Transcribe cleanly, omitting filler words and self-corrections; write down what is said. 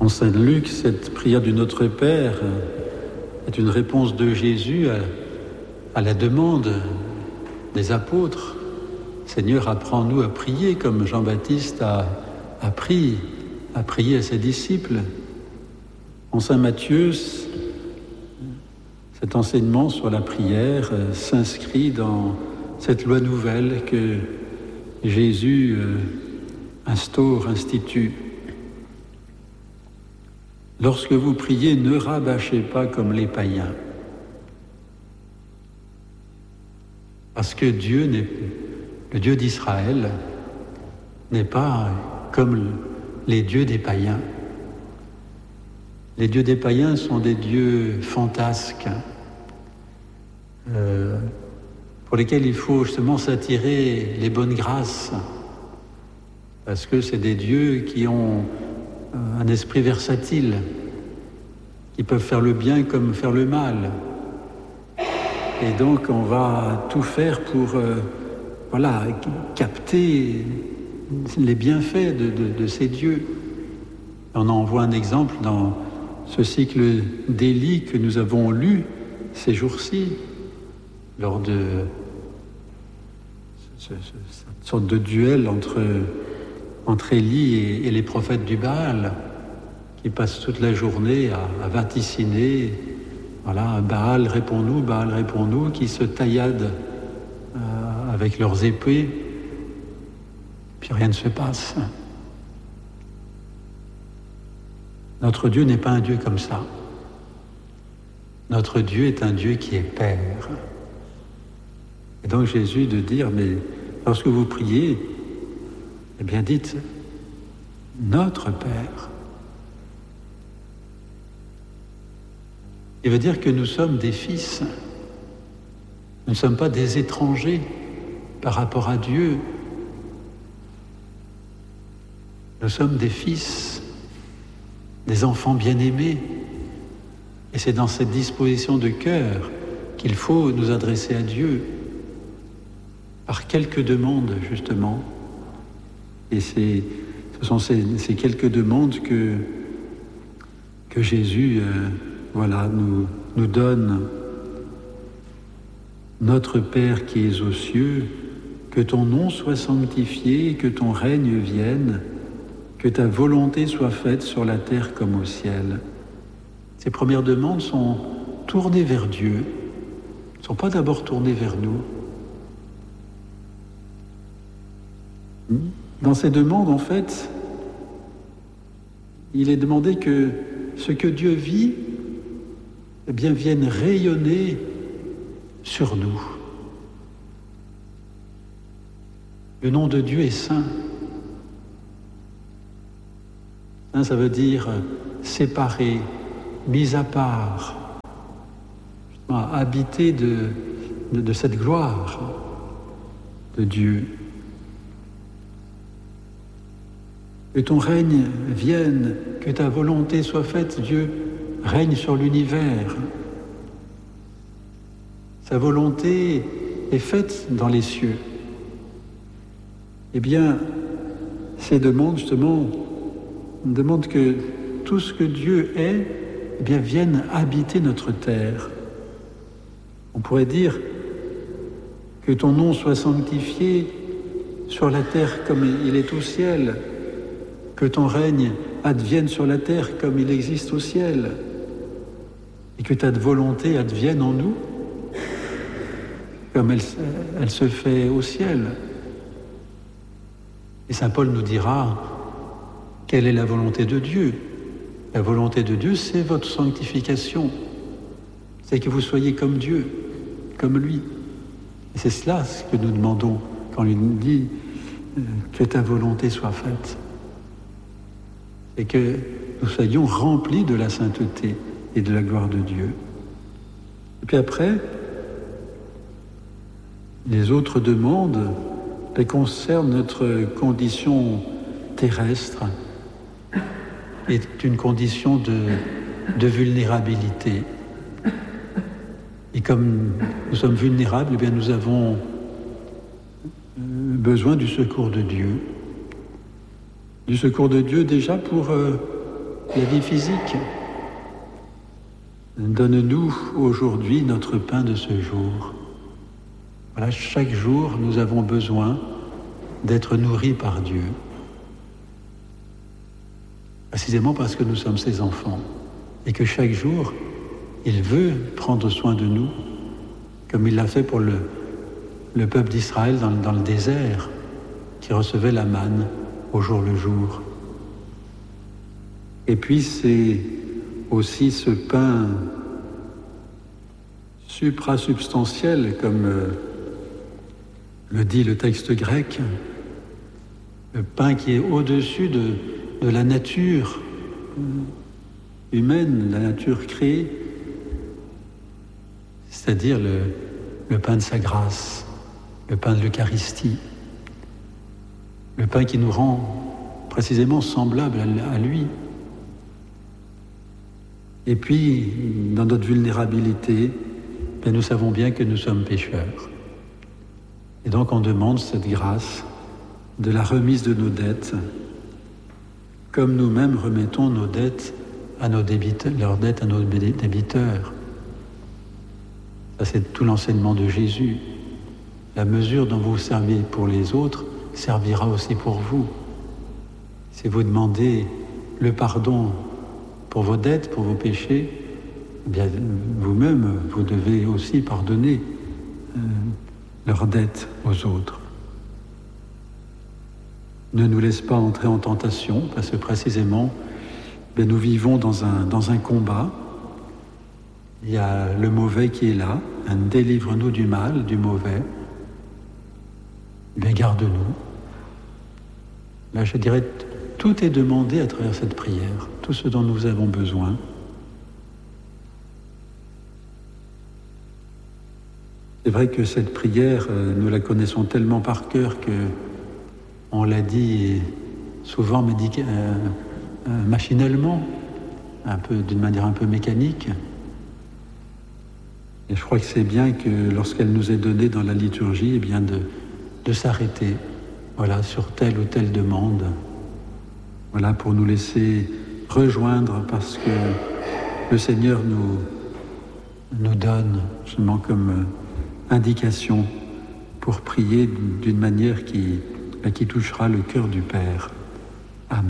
En Saint Luc, cette prière du Notre Père est une réponse de Jésus à la demande des apôtres. Seigneur, apprends-nous à prier comme Jean-Baptiste a appris à prier à ses disciples. En Saint Matthieu, cet enseignement sur la prière s'inscrit dans cette loi nouvelle que Jésus institue. Lorsque vous priez, ne rabâchez pas comme les païens. Parce que le Dieu d'Israël n'est pas comme les dieux des païens. Les dieux des païens sont des dieux fantasques, pour lesquels il faut justement s'attirer les bonnes grâces, parce que c'est des dieux qui ont un esprit versatile, qui peuvent faire le bien comme faire le mal. Et donc on va tout faire pour capter les bienfaits de ces dieux. On en voit un exemple dans ce cycle d'Élie que nous avons lu ces jours-ci, lors de cette sorte de duel entre Élie et les prophètes du Baal, qui passent toute la journée à vaticiner, Baal réponds-nous, qui se tailladent avec leurs épées, puis rien ne se passe. Notre Dieu n'est pas un Dieu comme ça. Notre Dieu est un Dieu qui est Père. Et donc Jésus de dire, mais lorsque vous priez, eh bien dites, notre Père. Il veut dire que nous sommes des fils. Nous ne sommes pas des étrangers par rapport à Dieu. Nous sommes des fils, des enfants bien-aimés. Et c'est dans cette disposition de cœur qu'il faut nous adresser à Dieu, par quelques demandes, justement. Et ce sont ces quelques demandes que Jésus nous donne. Notre Père qui es aux cieux, que ton nom soit sanctifié, que ton règne vienne, que ta volonté soit faite sur la terre comme au ciel. Ces premières demandes sont tournées vers Dieu, ne sont pas d'abord tournées vers nous. Dans ces demandes, en fait, il est demandé que ce que Dieu vit, eh bien, vienne rayonner sur nous. Le nom de Dieu est saint. Saint, ça veut dire séparé, mis à part, habité de cette gloire de Dieu. Que ton règne vienne, que ta volonté soit faite, Dieu règne sur l'univers. Sa volonté est faite dans les cieux. Eh bien, ces demandes, justement, demandent que tout ce que Dieu est, eh bien, vienne habiter notre terre. On pourrait dire que ton nom soit sanctifié sur la terre comme il est au ciel, que ton règne advienne sur la terre comme il existe au ciel, et que ta volonté advienne en nous comme elle se fait au ciel. Et saint Paul nous dira quelle est la volonté de Dieu. La volonté de Dieu, c'est votre sanctification. C'est que vous soyez comme Dieu, comme lui. Et c'est cela ce que nous demandons quand il nous dit que ta volonté soit faite. Et que nous soyons remplis de la sainteté et de la gloire de Dieu. Et puis après, les autres demandes concernent notre condition terrestre, est une condition de vulnérabilité. Et comme nous sommes vulnérables, eh bien nous avons besoin du secours de Dieu. Du secours de Dieu déjà pour la vie physique. Donne-nous aujourd'hui notre pain de ce jour. Voilà, chaque jour, nous avons besoin d'être nourris par Dieu. Précisément parce que nous sommes ses enfants et que chaque jour, il veut prendre soin de nous, comme il l'a fait pour le peuple d'Israël dans le désert, qui recevait la manne au jour le jour. Et puis c'est aussi ce pain suprasubstantiel, comme le dit le texte grec, le pain qui est au-dessus de la nature humaine, la nature créée, c'est-à-dire le pain de sa grâce, le pain de l'Eucharistie, le pain qui nous rend précisément semblables à lui. Et puis, dans notre vulnérabilité, bien, nous savons bien que nous sommes pécheurs. Et donc on demande cette grâce de la remise de nos dettes, comme nous-mêmes remettons nos dettes à nos débiteurs, leurs dettes à nos débiteurs. Ça, c'est tout l'enseignement de Jésus. La mesure dont vous servez pour les autres servira aussi pour vous. Si vous demandez le pardon pour vos dettes, pour vos péchés, eh bien vous-même, vous devez aussi pardonner leurs dettes aux autres. Ne nous laisse pas entrer en tentation, parce que précisément, bien, nous vivons dans un combat. Il y a le mauvais qui est là, délivre-nous du mal, du mauvais. Mais garde-nous. Là, je dirais, tout est demandé à travers cette prière, tout ce dont nous avons besoin. C'est vrai que cette prière, nous la connaissons tellement par cœur que on l'a dit souvent machinalement, d'une manière un peu mécanique. Et je crois que c'est bien que lorsqu'elle nous est donnée dans la liturgie, eh bien de s'arrêter, voilà, sur telle ou telle demande, voilà, pour nous laisser rejoindre, parce que le Seigneur nous donne justement comme indication pour prier d'une manière qui touchera le cœur du Père.